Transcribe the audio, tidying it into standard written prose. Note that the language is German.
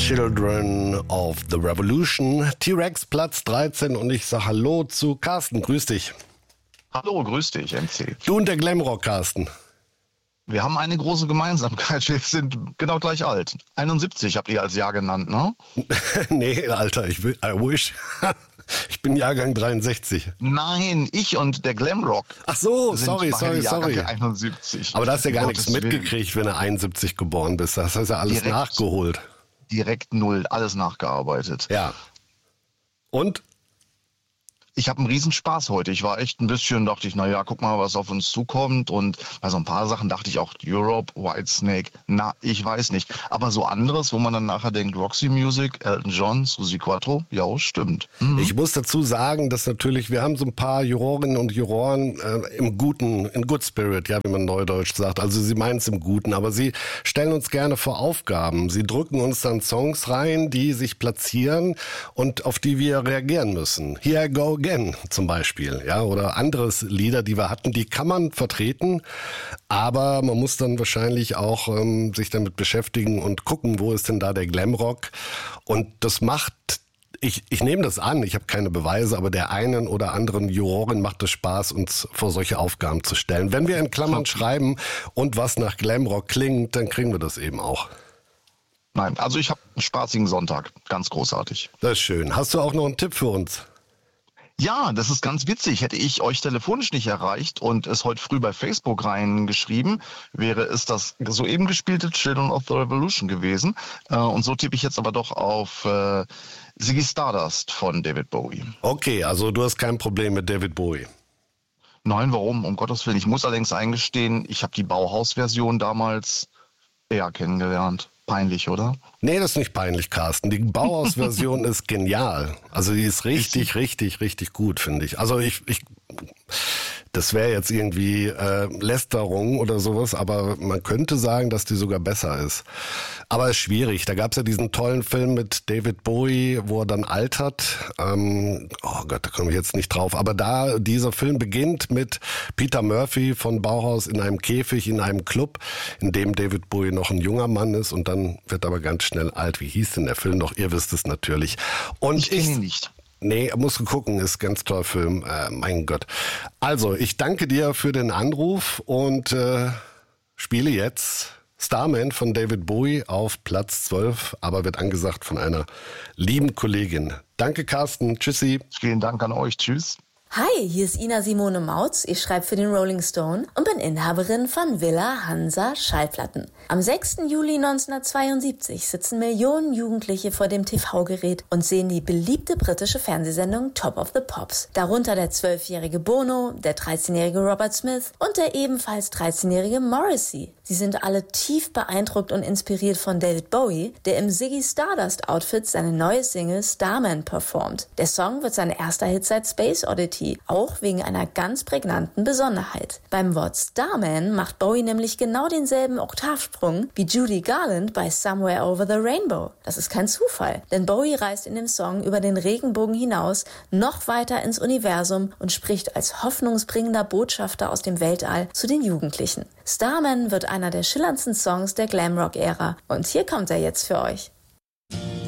Children of the Revolution. T-Rex Platz 13 und ich sage Hallo zu Carsten. Grüß dich. Hallo, grüß dich, MC. Du und der Glamrock, Carsten. Wir haben eine große Gemeinsamkeit. Wir sind genau gleich alt. 71 habt ihr als Jahr genannt, ne? Nee, Alter, I wish. Ich bin Jahrgang 63. Nein, ich und der Glamrock. Ach so, sind sorry. Jahrgang 71. Aber da hast du ja gar nichts Gottes Willen. mitgekriegt, wenn du 71 geboren bist. Das hast du ja alles nachgeholt. Direkt null, alles nachgearbeitet. Ja. Und? Ich habe einen Riesenspaß heute. Ich war echt ein bisschen, dachte ich, naja, guck mal, was auf uns zukommt. Und bei so ein paar Sachen dachte ich auch, Europe, Whitesnake, ich weiß nicht. Aber so anderes, wo man dann nachher denkt, Roxy Music, Elton John, Suzi Quatro, ja, stimmt. Mhm. Ich muss dazu sagen, dass natürlich, wir haben so ein paar Jurorinnen und Juroren in Good Spirit, ja, wie man neudeutsch sagt. Also sie meinen es im Guten, aber sie stellen uns gerne vor Aufgaben. Sie drücken uns dann Songs rein, die sich platzieren und auf die wir reagieren müssen. Here I Go Again zum Beispiel, ja, oder anderes Lieder, die wir hatten, die kann man vertreten, aber man muss dann wahrscheinlich auch sich damit beschäftigen und gucken, wo ist denn da der Glamrock, und das macht, ich nehme das an, ich habe keine Beweise, aber der einen oder anderen Jurorin macht es Spaß, uns vor solche Aufgaben zu stellen. Wenn wir in Klammern schreiben und was nach Glamrock klingt, dann kriegen wir das eben auch. Nein, also ich habe einen spaßigen Sonntag, ganz großartig. Das ist schön. Hast du auch noch einen Tipp für uns? Ja, das ist ganz witzig. Hätte ich euch telefonisch nicht erreicht und es heute früh bei Facebook reingeschrieben, wäre es das soeben gespielte Children of the Revolution gewesen. Und so tippe ich jetzt aber doch auf Ziggy Stardust von David Bowie. Okay, also du hast kein Problem mit David Bowie. Nein, warum? Um Gottes Willen. Ich muss allerdings eingestehen, ich habe die Bauhaus-Version damals eher kennengelernt. Peinlich, oder? Nee, das ist nicht peinlich, Carsten. Die Bauhaus-Version ist genial. Also die ist richtig gut, finde ich. Also das wäre jetzt irgendwie Lästerung oder sowas, aber man könnte sagen, dass die sogar besser ist. Aber es ist schwierig. Da gab es ja diesen tollen Film mit David Bowie, wo er dann altert. Oh Gott, da komme ich jetzt nicht drauf. Aber dieser Film beginnt mit Peter Murphy von Bauhaus in einem Käfig, in einem Club, in dem David Bowie noch ein junger Mann ist und dann wird aber ganz schnell alt. Wie hieß denn der Film noch? Ihr wisst es natürlich. Und ich kenne ihn nicht. Nee, musst du gucken, ist ein ganz toller Film. Mein Gott. Also, ich danke dir für den Anruf und spiele jetzt Starman von David Bowie auf Platz 12, aber wird angesagt von einer lieben Kollegin. Danke, Carsten. Tschüssi. Vielen Dank an euch. Tschüss. Hi, hier ist Ina Simone Mautz. Ich schreibe für den Rolling Stone und bin Inhaberin von Villa Hansa Schallplatten. Am 6. Juli 1972 sitzen Millionen Jugendliche vor dem TV-Gerät und sehen die beliebte britische Fernsehsendung Top of the Pops. Darunter der 12-jährige Bono, der 13-jährige Robert Smith und der ebenfalls 13-jährige Morrissey. Sie sind alle tief beeindruckt und inspiriert von David Bowie, der im Ziggy Stardust-Outfit seine neue Single Starman performt. Der Song wird sein erster Hit seit Space Oddity, auch wegen einer ganz prägnanten Besonderheit. Beim Wort Starman macht Bowie nämlich genau denselben Oktavsprung wie Judy Garland bei Somewhere Over the Rainbow. Das ist kein Zufall, denn Bowie reist in dem Song über den Regenbogen hinaus noch weiter ins Universum und spricht als hoffnungsbringender Botschafter aus dem Weltall zu den Jugendlichen. Starman wird einer der schillerndsten Songs der Glamrock-Ära und hier kommt er jetzt für euch.